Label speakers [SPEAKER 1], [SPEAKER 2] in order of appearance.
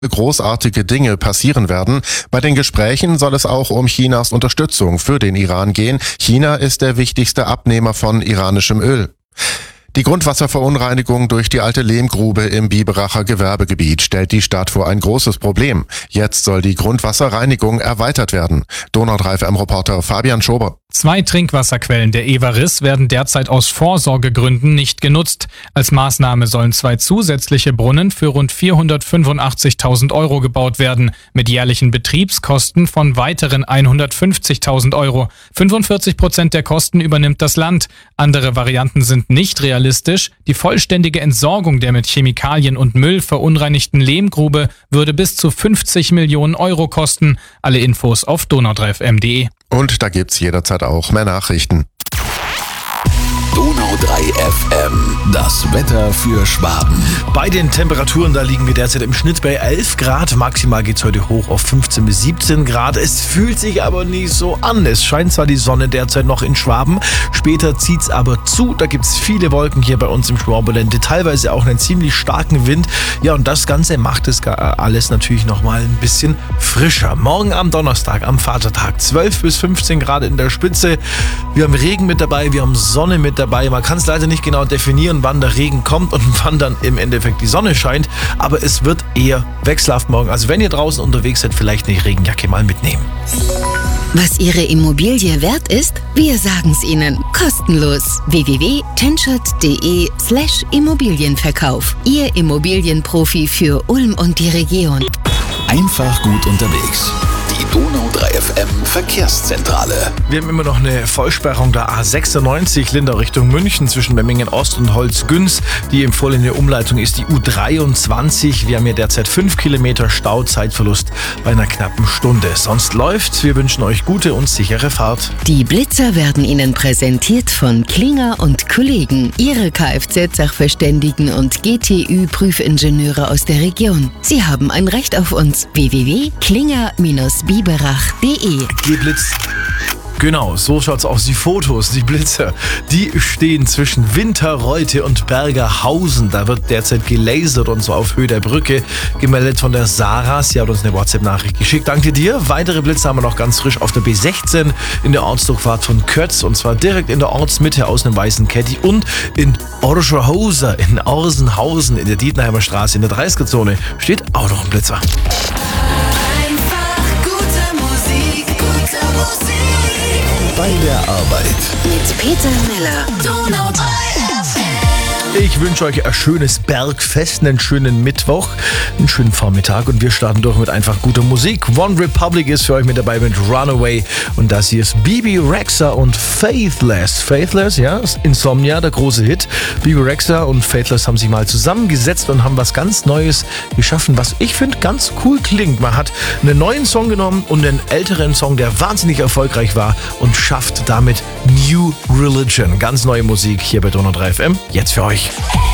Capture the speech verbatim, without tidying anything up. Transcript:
[SPEAKER 1] großartige Dinge passieren werden. Bei den Gesprächen soll es auch um Chinas Unterstützung für den Iran gehen. China ist der wichtigste Abnehmer von iranischem Öl. Die Grundwasserverunreinigung durch die alte Lehmgrube im Biberacher Gewerbegebiet stellt die Stadt vor ein großes Problem. Jetzt soll die Grundwasserreinigung erweitert werden. Donau drei F M-Reporter Fabian Schober.
[SPEAKER 2] Zwei Trinkwasserquellen der Everis werden derzeit aus Vorsorgegründen nicht genutzt. Als Maßnahme sollen zwei zusätzliche Brunnen für rund vierhundertfünfundachtzigtausend Euro gebaut werden, mit jährlichen Betriebskosten von weiteren hundertfünfzigtausend Euro. fünfundvierzig Prozent der Kosten übernimmt das Land. Andere Varianten sind nicht realistisch. Die vollständige Entsorgung der mit Chemikalien und Müll verunreinigten Lehmgrube würde bis zu fünfzig Millionen Euro kosten. Alle Infos auf donau drei F M punkt de.
[SPEAKER 1] Und da gibt's jederzeit auch mehr Nachrichten.
[SPEAKER 3] Donau drei F M, das Wetter für Schwaben.
[SPEAKER 4] Bei den Temperaturen, da liegen wir derzeit im Schnitt bei elf Grad. Maximal geht's heute hoch auf fünfzehn bis siebzehn Grad. Es fühlt sich aber nicht so an. Es scheint zwar die Sonne derzeit noch in Schwaben, später zieht's aber zu. Da gibt's viele Wolken hier bei uns im Schwabenländle, teilweise auch einen ziemlich starken Wind. Ja, und das Ganze macht es alles natürlich nochmal ein bisschen frischer. Morgen am Donnerstag, am Vatertag, zwölf bis fünfzehn Grad in der Spitze. Wir haben Regen mit dabei, wir haben Sonne mit dabei. Man kann es leider nicht genau definieren, wann der Regen kommt und wann dann im Endeffekt die Sonne scheint, aber es wird eher wechselhaft morgen. Also wenn ihr draußen unterwegs seid, vielleicht eine Regenjacke mal mitnehmen.
[SPEAKER 5] Was Ihre Immobilie wert ist? Wir sagen es Ihnen. Kostenlos. w w w punkt tenschert punkt de slash Immobilienverkauf. Ihr Immobilienprofi für Ulm und die Region.
[SPEAKER 3] Einfach gut unterwegs. Die Donau drei F M Verkehrszentrale.
[SPEAKER 4] Wir haben immer noch eine Vollsperrung der A sechsundneunzig Lindau Richtung München zwischen Memmingen Ost und Holzgünz. Die empfohlene Umleitung ist die U dreiundzwanzig. Wir haben hier derzeit fünf Kilometer Stau, Zeitverlust bei einer knappen Stunde. Sonst läuft's. Wir wünschen euch gute und sichere Fahrt.
[SPEAKER 5] Die Blitzer werden Ihnen präsentiert von Klinger und Kollegen, Ihre Kfz-Sachverständigen und G T Ü-Prüfingenieure aus der Region. Sie haben ein Recht auf uns. w w w punkt klinger biberach punkt de.
[SPEAKER 4] Geblitzt. Genau, so schaut's aus. Die Fotos, die Blitzer, die stehen zwischen Winterreute und Bergerhausen. Da wird derzeit gelasert und so auf Höhe der Brücke gemeldet von der Sarah. Sie hat uns eine WhatsApp-Nachricht geschickt. Danke dir. Weitere Blitze haben wir noch ganz frisch auf der B sechzehn in der Ortsdurchfahrt von Kötz und zwar direkt in der Ortsmitte aus einem weißen Caddy und in Orscherhauser, in Orsenhausen, in der Dietenheimer Straße in der dreißiger-Zone steht auch noch ein Blitzer.
[SPEAKER 3] Bei der Arbeit.
[SPEAKER 5] Mit Peter Miller.
[SPEAKER 6] Donau drei F M.
[SPEAKER 4] Ich wünsche euch ein schönes Bergfest, einen schönen Mittwoch, einen schönen Vormittag und wir starten durch mit einfach guter Musik. One Republic ist für euch mit dabei mit Runaway und das hier ist Bebe Rexha und Faithless. Faithless, ja, Insomnia, der große Hit. Bebe Rexha und Faithless haben sich mal zusammengesetzt und haben was ganz Neues geschaffen, was ich finde ganz cool klingt. Man hat einen neuen Song genommen und einen älteren Song, der wahnsinnig erfolgreich war und schafft damit New Religion. Ganz neue Musik hier bei Donau drei F M, jetzt für euch.